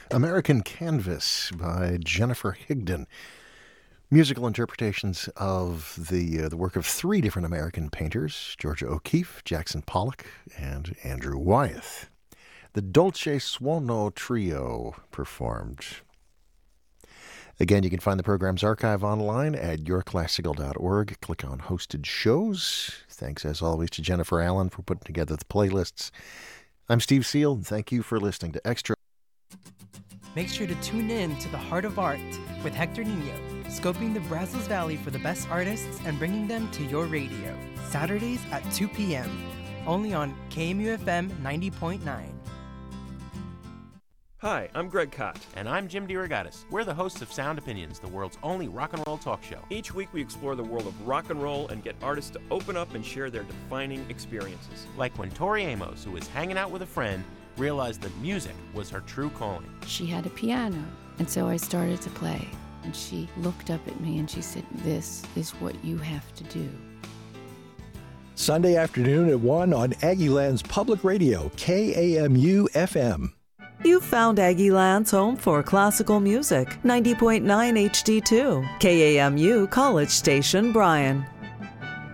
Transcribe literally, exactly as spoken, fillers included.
American Canvas by Jennifer Higdon. Musical interpretations of the uh, the work of three different American painters, Georgia O'Keeffe, Jackson Pollock, and Andrew Wyeth. The Dolce Suono Trio performed. Again, you can find the program's archive online at your classical dot org. Click on Hosted Shows. Thanks, as always, to Jennifer Allen for putting together the playlists. I'm Steve Seal, and thank you for listening to Extra. Make sure to tune in to The Heart of Art with Hector Nino, scoping the Brazos Valley for the best artists and bringing them to your radio. Saturdays at two p.m., only on K M U F M ninety point nine. Hi, I'm Greg Kot. And I'm Jim DeRogatis. We're the hosts of Sound Opinions, the world's only rock and roll talk show. Each week we explore the world of rock and roll and get artists to open up and share their defining experiences. Like when Tori Amos, who was hanging out with a friend, realized that music was her true calling. She had a piano, and so I started to play. And she looked up at me and she said, "This is what you have to do." Sunday afternoon at one on Aggieland's Public Radio, K A M U F M. You found Aggieland's home for classical music, ninety point nine H D two, K A M U College Station, Bryan.